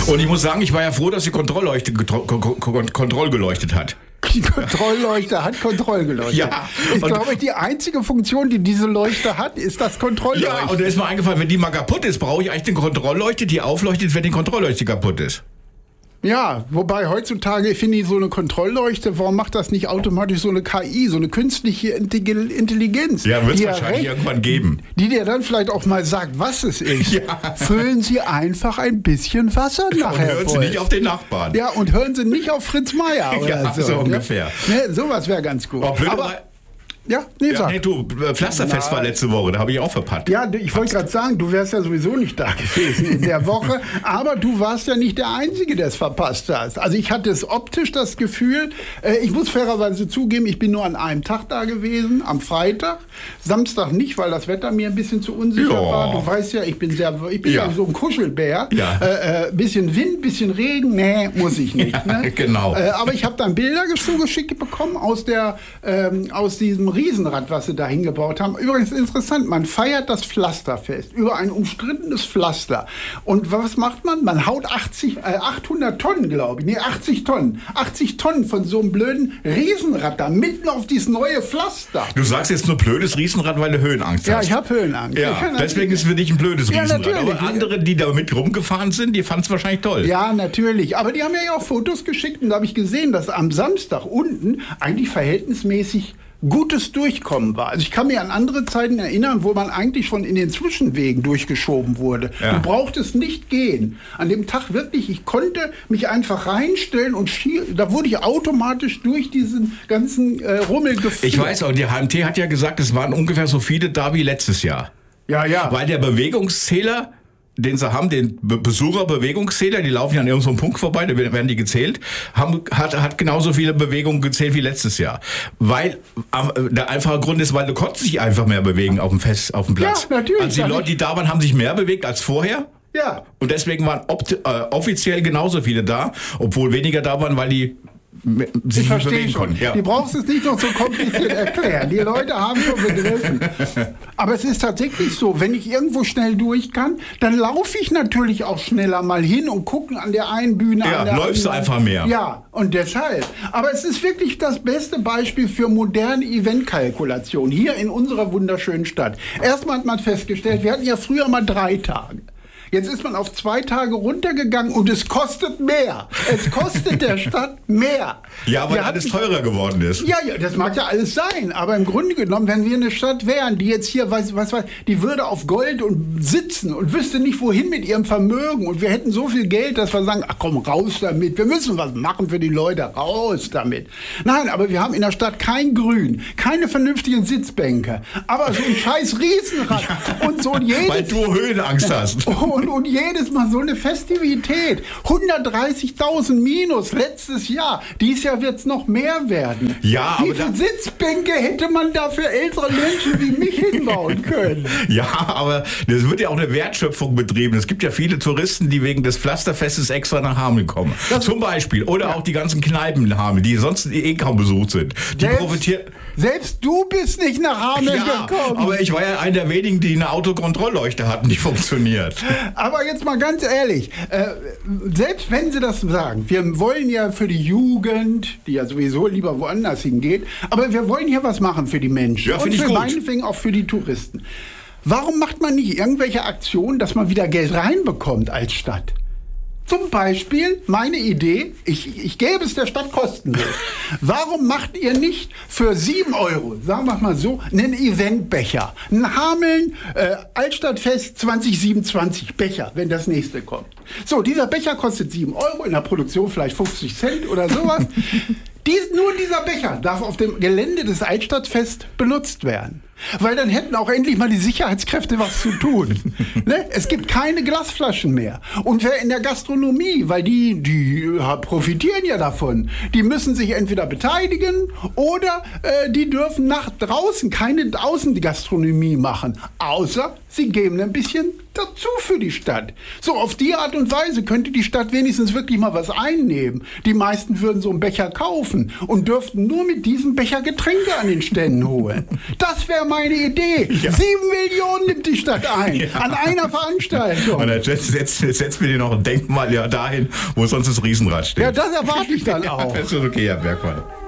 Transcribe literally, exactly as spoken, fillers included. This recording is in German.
Und ich muss sagen, ich war ja froh, dass die Kontrollleuchte getro- ko- ko- Kontroll geleuchtet hat. Die Kontrollleuchte hat Kontroll geleuchtet. Ja. Ich glaube, die einzige Funktion, die diese Leuchte hat, ist das Kontrollleuchten. Ja, und da ist mir eingefallen, wenn die mal kaputt ist, brauche ich eigentlich eine Kontrollleuchte, die aufleuchtet, wenn die Kontrollleuchte kaputt ist. Ja, wobei heutzutage finde ich so eine Kontrollleuchte, warum macht das nicht automatisch so eine K I, so eine künstliche Intelligenz? Ja, wird es die wahrscheinlich recht- irgendwann geben. Die dir dann vielleicht auch mal sagt, was es ist. Ja. Füllen Sie einfach ein bisschen Wasser Und nachher hören Sie voll. nicht auf den Nachbarn. Ja, und hören Sie nicht auf Fritz Meier oder Ja, so. so ungefähr. Ne, sowas wäre ganz gut. Oh, blöd, Aber, aber- ja, nee, Ja, sag. nee, du, äh, Pflasterfest war letzte Woche, da habe ich auch verpackt. Ja, ich wollte gerade sagen, du wärst ja sowieso nicht da gewesen in der Woche, aber du warst ja nicht der Einzige, der es verpasst hast. Also ich hatte es optisch das Gefühl, äh, ich muss fairerweise zugeben, ich bin nur an einem Tag da gewesen, am Freitag, Samstag nicht, weil das Wetter mir ein bisschen zu unsicher Ja. war. Du weißt ja, ich bin sehr, ich bin ja, Ja. so ein Kuschelbär. Ja. Äh, äh, bisschen Wind, bisschen Regen, nee, muss ich nicht. Ja, ne? genau. Äh, aber ich habe dann Bilder zugeschickt bekommen aus der, ähm, aus diesem Riesenrad, was sie da hingebaut haben. Übrigens interessant, man feiert das Pflasterfest über ein umstrittenes Pflaster. Und was macht man? Man haut achtzig, äh, achthundert Tonnen, glaube ich, nee, achtzig Tonnen, achtzig Tonnen von so einem blöden Riesenrad da mitten auf dieses neue Pflaster. Du sagst jetzt nur blödes Riesenrad, weil du Höhenangst Ja, hast. ich habe Höhenangst. Ich Ja, kann das deswegen nicht- ist es für dich ein blödes Ja, Riesenrad. natürlich. Aber andere, die da mit rumgefahren sind, die fanden es wahrscheinlich toll. Ja, natürlich. Aber die haben mir ja auch Fotos geschickt und da habe ich gesehen, dass am Samstag unten eigentlich verhältnismäßig gutes Durchkommen war. Also ich kann mich an andere Zeiten erinnern, wo man eigentlich schon in den Zwischenwegen durchgeschoben wurde. Ja. Du brauchtest nicht gehen. An dem Tag wirklich, ich konnte mich einfach reinstellen und schier, da wurde ich automatisch durch diesen ganzen äh, Rummel geführt. Ich weiß auch, die H M T hat ja gesagt, es waren ungefähr so viele da wie letztes Jahr. Ja, ja. Weil der Bewegungszähler, den sie haben, den Be- Besucherbewegungszähler, die laufen ja an irgendeinem Punkt vorbei, da werden die gezählt, haben, hat, hat genauso viele Bewegungen gezählt wie letztes Jahr. Weil äh, der einfache Grund ist, weil du konntest dich einfach mehr bewegen auf dem Fest, auf dem Platz. Ja, natürlich. Also die Leute, die da waren, haben sich mehr bewegt als vorher. Ja. Und deswegen waren opt- äh, offiziell genauso viele da, obwohl weniger da waren, weil die m- sich Ich nicht verstehe bewegen schon. konnten. Ja. Die brauchst es nicht noch so kompliziert erklären. Die Leute haben schon begriffen. Aber es ist tatsächlich so, wenn ich irgendwo schnell durch kann, dann laufe ich natürlich auch schneller mal hin und gucke an der einen Bühne. Ja, an der läufst du anderen. einfach mehr. Ja, und deshalb. Aber es ist wirklich das beste Beispiel für moderne Eventkalkulation hier in unserer wunderschönen Stadt. Erstmal hat man festgestellt, wir hatten ja früher mal drei Tage. Jetzt ist man auf zwei Tage runtergegangen und es kostet mehr. Es kostet der Stadt mehr. Ja, weil Wir hatten- alles teurer geworden ist. ja, ja, das mag ja alles sein, aber im Grunde genommen, wenn wir eine Stadt wären, die jetzt hier, was, was, was, die würde auf Gold und sitzen und wüsste nicht, wohin mit ihrem Vermögen und wir hätten so viel Geld, dass wir sagen, ach komm, raus damit, wir müssen was machen für die Leute, raus damit. Nein, aber wir haben in der Stadt kein Grün, keine vernünftigen Sitzbänke, aber so ein scheiß Riesenrad und so jedes... Weil du Höhenangst hast. Und, und jedes Mal so eine Festivität. hundertdreißigtausend minus letztes Jahr. Dieses Jahr wird es noch mehr werden. Ja, Wie aber viele da- Sitzbänke hätte man da für ältere Menschen wie mich hinbauen können? Ja, aber es wird ja auch eine Wertschöpfung betrieben. Es gibt ja viele Touristen, die wegen des Pflasterfestes extra nach Hameln kommen. Das- Zum Beispiel. Oder auch die ganzen Kneipen in Hameln, die sonst eh kaum besucht sind. Die Selbst- profitieren... Selbst du bist nicht nach Hameln Ja, gekommen. aber ich war ja einer der wenigen, die eine Autokontrollleuchte hatten, die funktioniert. Aber jetzt mal ganz ehrlich, äh, selbst wenn sie das sagen, wir wollen ja für die Jugend, die ja sowieso lieber woanders hingeht, aber wir wollen hier was machen für die Menschen Ja, und find ich für gut. meinetwegen auch für die Touristen. Warum macht man nicht irgendwelche Aktionen, dass man wieder Geld reinbekommt als Stadt? Zum Beispiel, meine Idee, ich, ich gebe es der Stadt kostenlos. Warum macht ihr nicht für sieben Euro, sagen wir mal so, einen Eventbecher? Ein Hameln äh, Altstadtfest zwanzig siebenundzwanzig Becher, wenn das nächste kommt. So, dieser Becher kostet sieben Euro, in der Produktion vielleicht fünfzig Cent oder sowas. Dies, nur dieser Becher darf auf dem Gelände des Altstadtfest benutzt werden. Weil dann hätten auch endlich mal die Sicherheitskräfte was zu tun. Ne? Es gibt keine Glasflaschen mehr. Und wer in der Gastronomie, weil die, die ja, profitieren ja davon, die müssen sich entweder beteiligen oder äh, die dürfen nach draußen keine Außengastronomie machen. Außer Sie geben ein bisschen dazu für die Stadt. So, auf die Art und Weise könnte die Stadt wenigstens wirklich mal was einnehmen. Die meisten würden so einen Becher kaufen und dürften nur mit diesem Becher Getränke an den Ständen holen. Das wäre meine Idee. Ja. Sieben Millionen nimmt die Stadt ein, ja. an einer Veranstaltung. Und dann setzt, setzt, setzt mir dir noch ein Denkmal ja dahin, wo sonst das Riesenrad steht. Ja, das erwarte ich dann auch. Das ist okay, Herr Bergmann.